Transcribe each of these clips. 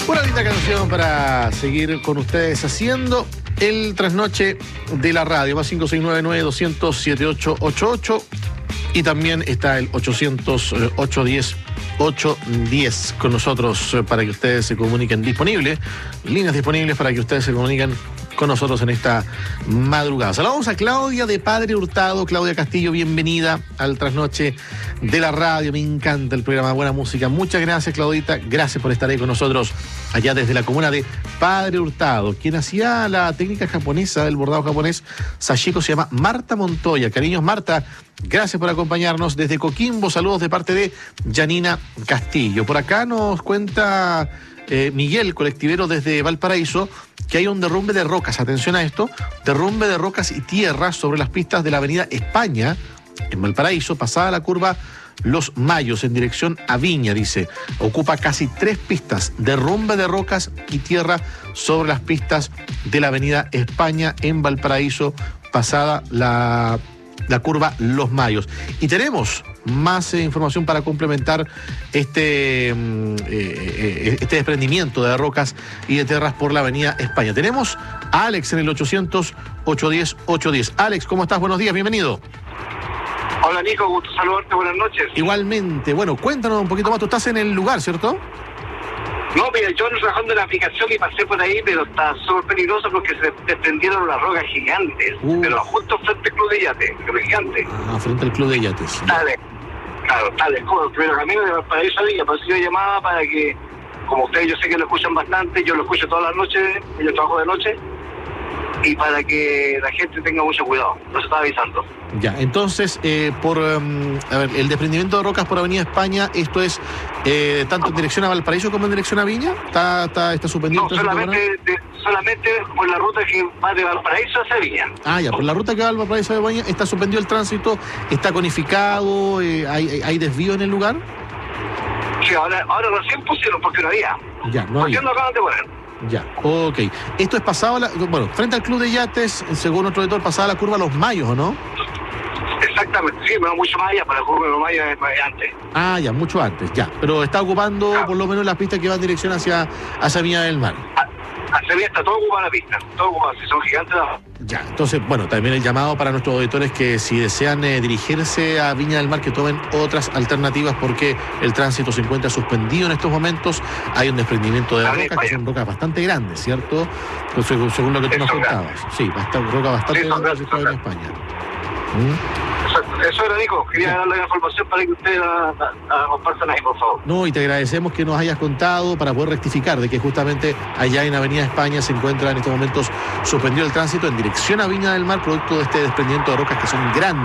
Una linda canción para seguir con ustedes haciendo el trasnoche de la radio. Más 569-9200-7888. Y también está el 800-810-810 con nosotros para que ustedes se comuniquen. Líneas disponibles para que ustedes se comuniquen con nosotros en esta madrugada. Saludamos a Claudia de Padre Hurtado. Claudia Castillo, bienvenida al trasnoche de la radio. Me encanta el programa, buena música. Muchas gracias, Claudita. Gracias por estar ahí con nosotros allá desde la comuna de Padre Hurtado. Quien hacía la técnica japonesa del bordado japonés sashiko se llama Marta Montoya. Cariños, Marta, gracias por acompañarnos desde Coquimbo. Saludos de parte de Janina Castillo. Por acá nos cuenta Miguel, colectivero desde Valparaíso, que hay un derrumbe de rocas. Atención a esto: derrumbe de rocas y tierra sobre las pistas de la avenida España en Valparaíso, pasada la curva Los Mayos en dirección a Viña. Dice, ocupa casi 3 pistas. Derrumbe de rocas y tierra sobre las pistas de la avenida España en Valparaíso, pasada la curva Los Mayos. Y tenemos más información para complementar este desprendimiento de rocas y de tierras por la avenida España. Tenemos a Alex en el 800-810-810. Alex, ¿cómo estás? Buenos días, bienvenido. Hola Nico, gusto saludarte, buenas noches. Igualmente. Bueno, cuéntanos un poquito más. Tú estás en el lugar, ¿cierto? No, mira, yo ando trabajando en la aplicación y pasé por ahí, pero está súper peligroso porque se desprendieron unas rocas gigantes, pero justo frente al Club de Yates, pero gigante. Ah, frente al Club de Yates. Dale, claro, dale, como el primer camino de Valparaíso a Villa, por eso yo llamaba para que, como ustedes yo sé que lo escuchan bastante, yo lo escucho todas las noches, yo trabajo de noche, y para que la gente tenga mucho cuidado, lo estaba avisando. Ya, entonces, el desprendimiento de rocas por Avenida España, ¿esto es tanto en dirección a Valparaíso como en dirección a Viña? ¿Está suspendido? No, solamente por la ruta que va de Valparaíso hacia Viña. Ah, ya, por la ruta que va de Valparaíso a Viña está suspendido el tránsito, está conificado, ¿hay desvío en el lugar? Sí, ahora recién pusieron porque no había. Ya, no había. ¿Por qué no acaban de poner? Ya, ok. Esto es pasado, frente al Club de Yates, según otro editor, pasada la curva Los Mayos, ¿o no? Exactamente, sí, pero mucho más allá, para la curva de Los Mayos es antes. Ah, ya, mucho antes, ya. Pero está ocupando por lo menos las pistas que van en dirección hacia Viña del Mar. Hacia Viña está todo ocupado la pista, todo ocupado, si son gigantes. Ya, entonces, bueno, también el llamado para nuestros auditores que si desean dirigirse a Viña del Mar, que tomen otras alternativas porque el tránsito se encuentra suspendido en estos momentos. Hay un desprendimiento de rocas, que son rocas bastante grandes, ¿cierto? Entonces, según lo que tú nos contabas. Sí, roca bastante grande en España. Eso era, Nico. Quería darle la información para que ustedes la compartan ahí, por favor. No, y te agradecemos que nos hayas contado para poder rectificar de que justamente allá en Avenida España se encuentra en estos momentos suspendido el tránsito en dirección a Viña del Mar, producto de este desprendimiento de rocas que son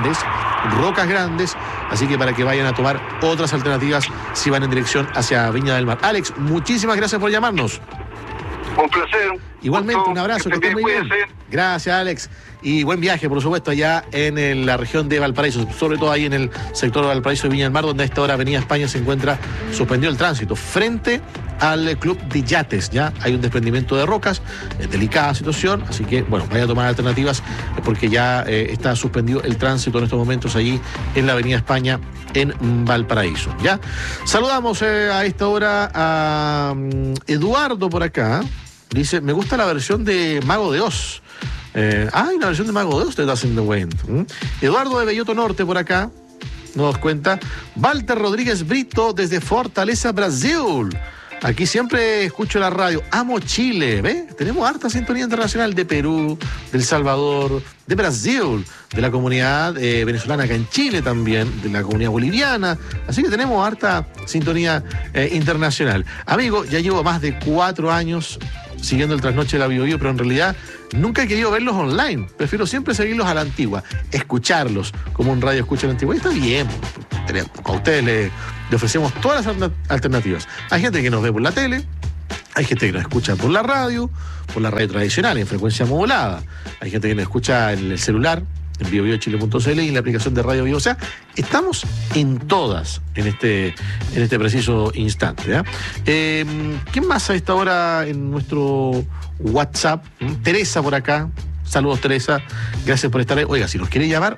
rocas grandes, así que para que vayan a tomar otras alternativas si van en dirección hacia Viña del Mar. Alex, muchísimas gracias por llamarnos. Un placer. Igualmente, un abrazo, que estés muy bien. Gracias, Alex. Y buen viaje, por supuesto, allá en la región de Valparaíso, sobre todo ahí en el sector de Valparaíso y Viña del Mar, donde a esta hora Avenida España se encuentra suspendido el tránsito. Frente al Club de Yates, ya hay un desprendimiento de rocas, delicada situación, así que, bueno, vaya a tomar alternativas porque ya está suspendido el tránsito en estos momentos allí en la Avenida España en Valparaíso, ¿ya? Saludamos a esta hora a Eduardo por acá. Dice, me gusta la versión de Mago de Oz. Una versión de Mago de Oz te hacen de Wind. Eduardo de Belloto Norte por acá nos cuenta. Walter Rodríguez Brito desde Fortaleza, Brasil. Aquí siempre escucho la radio. Amo Chile, ¿ves? Tenemos harta sintonía internacional de Perú, de El Salvador, de Brasil, de la comunidad venezolana acá en Chile también, de la comunidad boliviana. Así que tenemos harta sintonía internacional. Amigo, ya llevo más de 4 años siguiendo el trasnoche de la Bio Bio, pero en realidad nunca he querido verlos online. Prefiero siempre seguirlos a la antigua, escucharlos como un radio escucha a la antigua. Y está bien, a ustedes le ofrecemos todas las alternativas. Hay gente que nos ve por la tele, hay gente que nos escucha por la radio tradicional, en frecuencia modulada. Hay gente que nos escucha en el celular, en biobiochile.cl y en la aplicación de Radio Bio. O sea, estamos en todas en este preciso instante, ¿ya? ¿Quién más a esta hora en nuestro WhatsApp? Teresa por acá. Saludos, Teresa. Gracias por estar ahí. Oiga, si nos quiere llamar,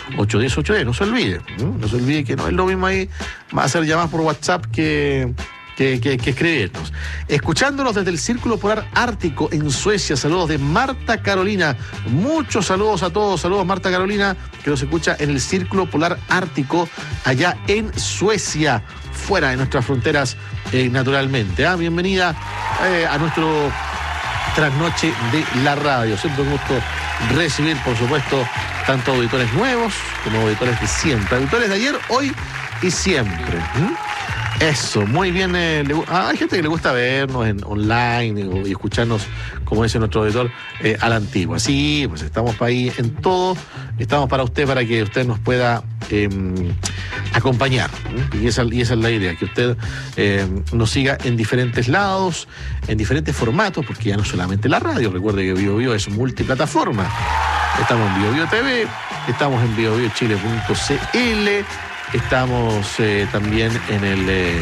800-810-810. No se olvide. No se olvide que no es lo mismo ahí. Va a hacer llamadas por WhatsApp que que escribirnos. Escuchándonos desde el Círculo Polar Ártico en Suecia. Saludos de Marta Carolina. Muchos saludos a todos. Saludos, Marta Carolina, que nos escucha en el Círculo Polar Ártico allá en Suecia, fuera de nuestras fronteras, naturalmente. Bienvenida a nuestro trasnoche de la radio. Siempre un gusto recibir, por supuesto, tanto auditores nuevos como auditores de siempre. Auditores de ayer, hoy y siempre. Eso, muy bien. Hay gente que le gusta vernos en online y escucharnos, como dice nuestro auditor, a la antigua. Sí, pues estamos para ahí en todo. Estamos para usted, para que usted nos pueda acompañar. Y esa es la idea, que usted nos siga en diferentes lados, en diferentes formatos, porque ya no solamente la radio. Recuerde que BioBio es multiplataforma. Estamos en BioBio TV, estamos en biobiochile.cl. Estamos también en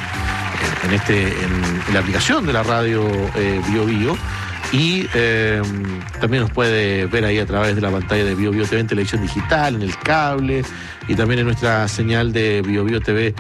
la aplicación de la radio BioBio, y también nos puede ver ahí a través de la pantalla de BioBio TV en televisión digital, en el cable, y también en nuestra señal de biobiotv.cl.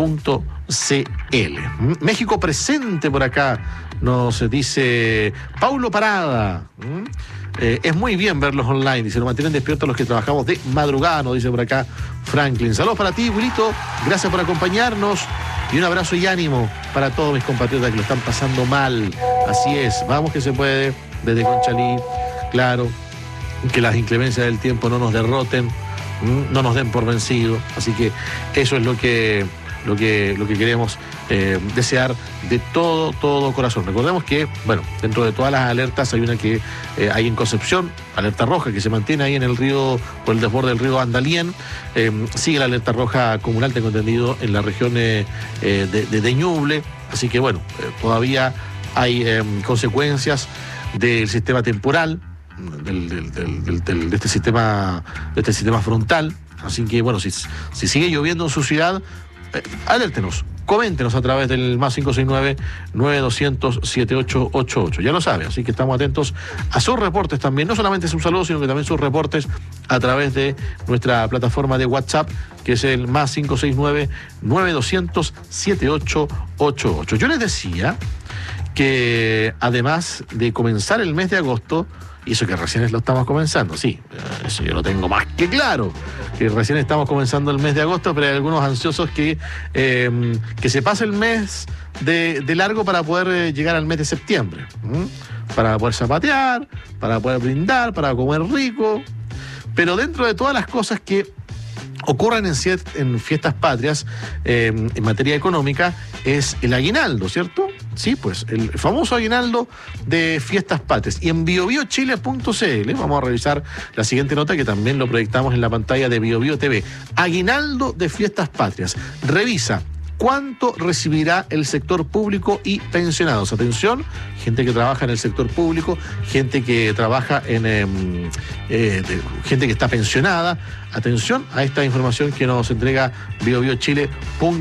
México presente por acá, nos dice Paulo Parada. Es muy bien verlos online, dice, nos mantienen despiertos los que trabajamos de madrugada, nos dice por acá Franklin. Saludos para ti, Wilito, gracias por acompañarnos, y un abrazo y ánimo para todos mis compatriotas que lo están pasando mal. Así es, vamos que se puede, desde Conchalí, claro, que las inclemencias del tiempo no nos derroten, no nos den por vencido, así que eso es lo que queremos desear de todo corazón. Recordemos que, bueno, dentro de todas las alertas hay una que hay en Concepción, alerta roja, que se mantiene ahí en el río, por el desborde del río Andalién. Sigue la alerta roja comunal, tengo entendido, en la región de Ñuble. Así que, bueno, todavía hay consecuencias del sistema temporal, de este sistema frontal. Así que, bueno, si sigue lloviendo en su ciudad, alértenos, coméntenos a través del más 569-9200-7888. Ya lo sabe, así que estamos atentos a sus reportes también. No solamente sus saludos, sino que también sus reportes a través de nuestra plataforma de WhatsApp, que es el más 569-9200-7888. Yo les decía que además de comenzar el mes de agosto, y eso que recién lo estamos comenzando, sí, eso yo lo tengo más que claro, que recién estamos comenzando el mes de agosto, pero hay algunos ansiosos que se pase el mes de largo para poder llegar al mes de septiembre, para poder zapatear, para poder brindar, para comer rico. Pero dentro de todas las cosas que ocurren en fiestas patrias, en materia económica, es el aguinaldo, ¿cierto? Sí, pues el famoso aguinaldo de fiestas patrias. Y en biobiochile.cl vamos a revisar la siguiente nota, que también lo proyectamos en la pantalla de BioBio TV. Aguinaldo de fiestas patrias. Revisa cuánto recibirá el sector público y pensionados. Atención, gente que trabaja en el sector público, gente que trabaja gente que está pensionada. Atención a esta información que nos entrega biobiochile.cl,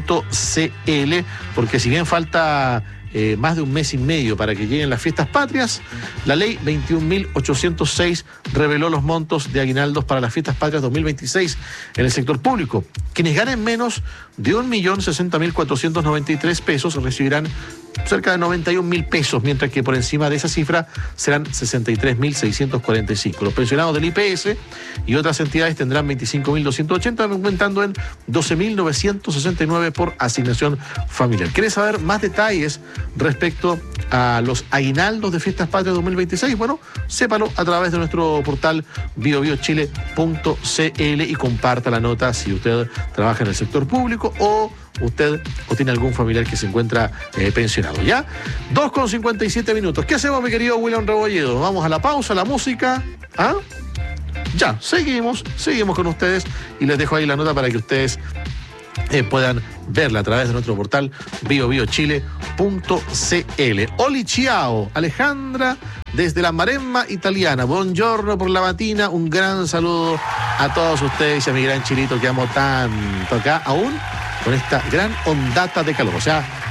porque si bien falta más de un mes y medio para que lleguen las fiestas patrias, la ley 21.806 reveló los montos de aguinaldos para las fiestas patrias 2026 en el sector público. Quienes ganen menos de 1.060.493 pesos recibirán cerca de 91.000 pesos, mientras que por encima de esa cifra serán 63.645. Los pensionados del IPS y otras entidades tendrán 25.280, aumentando en 12.969 por asignación familiar. ¿Quieres saber más detalles respecto a los aguinaldos de Fiestas Patrias 2026? Bueno, sépalo a través de nuestro portal biobiochile.cl y comparta la nota si usted trabaja en el sector público o tiene algún familiar que se encuentra pensionado. ¿Ya? 2:57 minutos. ¿Qué hacemos, mi querido William Rebolledo? Vamos a la pausa, a la música. Ya, seguimos con ustedes y les dejo ahí la nota para que ustedes puedan verla a través de nuestro portal biobiochile.cl. Oli ciao, Alejandra desde la Maremma italiana. Buongiorno por la matina. Un gran saludo a todos ustedes y a mi gran Chilito que amo tanto acá, aún con esta gran ondata de calor. O sea,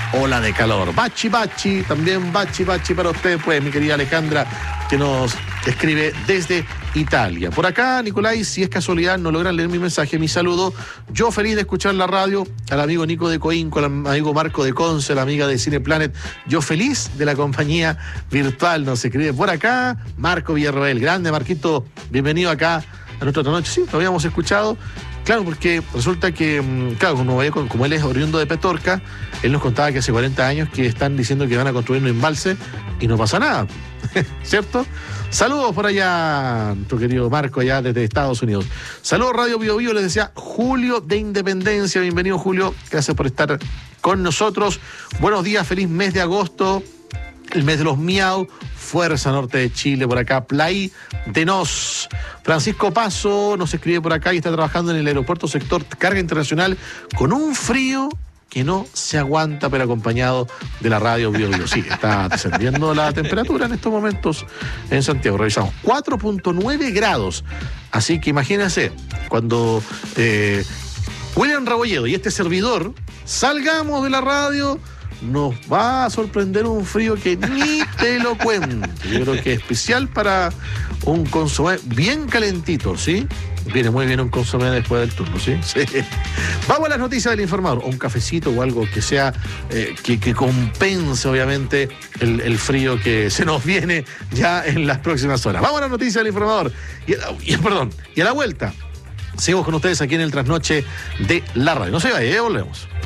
ola de calor. Bachi, bachi, también bachi, bachi para usted, pues, mi querida Alejandra, que nos escribe desde Italia. Por acá, Nicolai, si es casualidad, no logran leer mi mensaje, mi saludo. Yo feliz de escuchar la radio, al amigo Nico de Coinco, al amigo Marco de Conce, la amiga de Cineplanet. Yo feliz de la compañía virtual, nos escribe por acá Marco Villarroel. Grande, Marquito, bienvenido acá a nuestra otra noche. Sí, lo habíamos escuchado. Claro, porque resulta que, claro, como él es oriundo de Petorca, él nos contaba que hace 40 años que están diciendo que van a construir un embalse y no pasa nada, ¿cierto? Saludos por allá, tu querido Marco, allá desde Estados Unidos. Saludos, Radio Bio Bio, les decía Julio de Independencia. Bienvenido, Julio, gracias por estar con nosotros. Buenos días, feliz mes de agosto, el mes de los miau. Fuerza Norte de Chile, por acá, Play de Nos. Francisco Paso nos escribe por acá y está trabajando en el aeropuerto sector carga internacional con un frío que no se aguanta, pero acompañado de la radio Bio Bio. Sí, está descendiendo la temperatura en estos momentos en Santiago. Revisamos 4.9 grados. Así que imagínense, cuando William Rebolledo y este servidor salgamos de la radio, nos va a sorprender un frío que ni te lo cuento. Yo creo que es especial para un consomé bien calentito, ¿sí? Viene muy bien un consomé después del turno, ¿sí? Sí. Vamos a las noticias del informador. O un cafecito o algo que sea, que compense, obviamente, el frío que se nos viene ya en las próximas horas. Vamos a las noticias del informador. Y a la vuelta, seguimos con ustedes aquí en el Trasnoche de la Radio. No se vaya, volvemos.